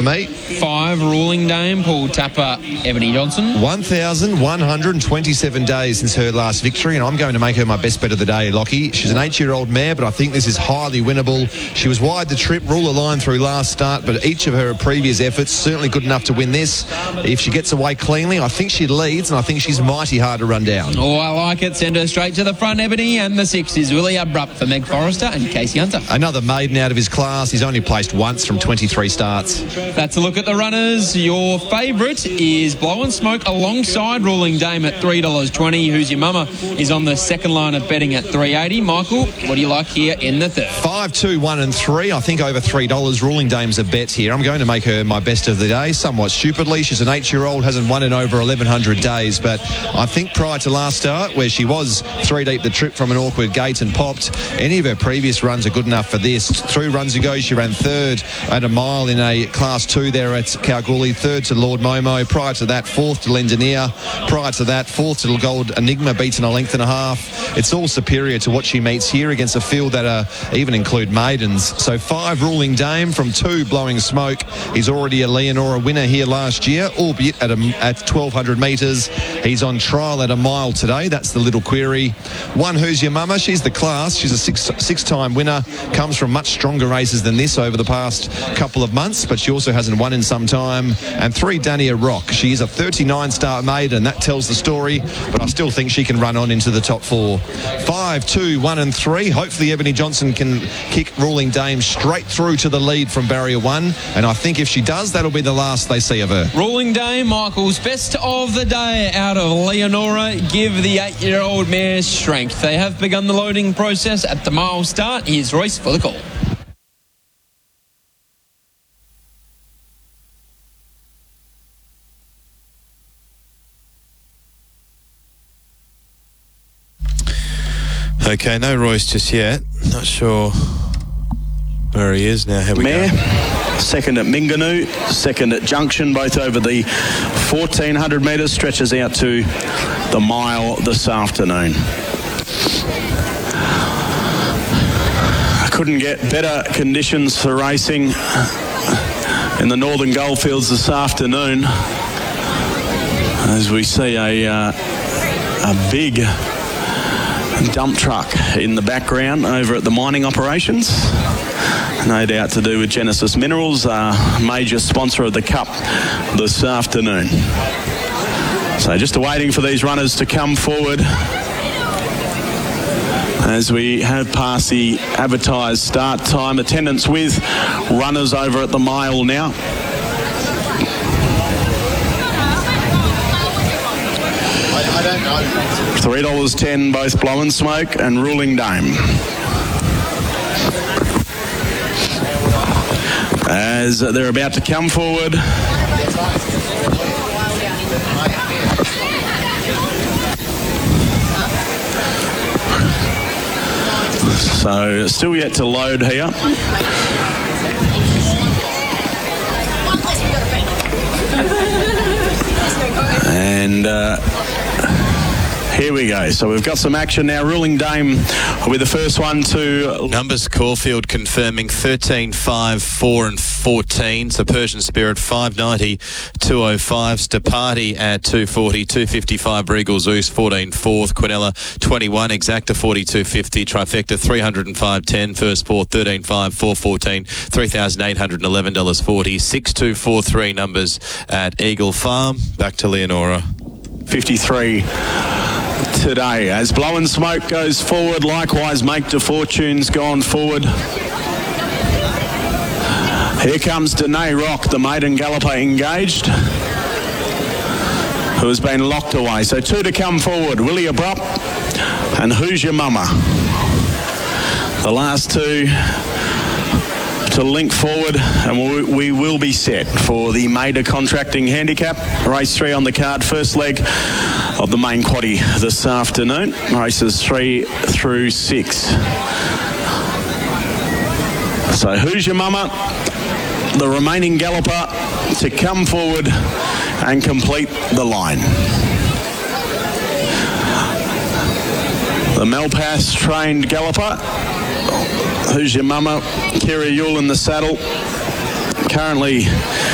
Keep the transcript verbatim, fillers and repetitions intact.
me. Five, Ruling Dame, Paul Tapper, Ebony Johnson. one thousand one hundred twenty-seven days since her last victory, and I'm going to make her my best bet of the day, Lockie. She's an eight-year-old mare, but I think this is highly winnable. She was wide the trip, rule the line through last start, but each of her previous efforts certainly good enough to win this. If she gets away cleanly, I think she leads, and I think she's mighty hard to run down. Oh, I like it. Send her straight to the front, Ebony, and the six is Willie Abrupt for Meg Forrester and Casey Hunter. Another maiden out of his class. He's only placed once from twenty-three starts. That's a look at the runners. Your favourite is Blow and Smoke alongside Ruling Dame at three dollars twenty. Who's Your Mama is on the second line of betting at three dollars eighty. Michael, what do you like here in the third? Five, two, one and three. I think over three dollars. Ruling Dame's a bet here. I'm going to make her my best of the day, somewhat stupidly. She's an eight-year-old, hasn't won in over eleven hundred days, but I think prior to last start, where she was three deep the trip from an awkward gate and popped, any of her previous runs are good enough for this. Three runs ago, she ran third at a mile in a class two there at Kalgoorlie, third to Lord Momo. Prior to that, fourth to Lendinier. Prior to that, fourth to Gold Enigma, beaten a length and a half. It's all superior to what she meets here against a field that uh, even include maidens. So five, Ruling Dame, from two, Blowing Smoke. He's already a Leonora winner here last year, albeit at, a, at twelve hundred metres. He's on trial at a mile today. That's the little query. One, Who's Your Mama? She's the class. She's a six, six-time winner. Comes from much stronger races than this over the past couple of months, but she also hasn't won in some time. And three, Dania Rock. She is a thirty-nine star maiden. That tells the story, but I still think she can run on into the top four. Five, two, one and three. Hopefully Ebony Johnson can kick Ruling Dame straight through to the lead from barrier one, and I think if she does, that'll be the last they see of her. Ruling Dame, Michael's best of the day out of Leonora. Give the eight-year-old mare strength. They have begun the loading process at the mile start. Here's Royce for the call. Okay, no Royce just yet. Not sure where he is now. Here we Mare, go. second at Minganoo, second at Junction, both over the fourteen hundred metres, stretches out to the mile this afternoon. I couldn't get better conditions for racing in the Northern Goldfields this afternoon, as we see a, uh, a big dump truck in the background over at the mining operations. No doubt to do with Genesis Minerals, a major sponsor of the Cup this afternoon. So just waiting for these runners to come forward as we have passed the advertised start time. Attendance with runners over at the mile now. three dollars ten, both Blow and Smoke and Ruling Dame. As they're about to come forward, so still yet to load here. And uh, here we go. So we've got some action now. Ruling Dame will be the first one to... Numbers Caulfield confirming thirteen, five, four and fourteen. So Persian Spirit five ninety, two oh five. Stapati at two forty, two fifty-five. Regal Zeus fourteen, fourth. Quinella twenty-one. Exacta forty-two fifty. Trifecta three oh five ten. First four thirteen, five, four fourteen. three thousand eight hundred eleven dollars forty. six two four three numbers at Eagle Farm. Back to Leonora. fifty-three today as Blow and Smoke goes forward. Likewise, Make to Fortune's gone forward. Here comes Danae Rock, the maiden galloper engaged, who has been locked away. So two to come forward, Willie Abrupt and Who's Your Mama. The last two to link forward, and we will be set for the Maida Contracting Handicap. Race three on the card, first leg of the main quaddie this afternoon. Races three through six. So Who's Your Mama, the remaining galloper to come forward and complete the line. The Malpass trained galloper, Who's Your Mama, Kira Yule in the saddle, currently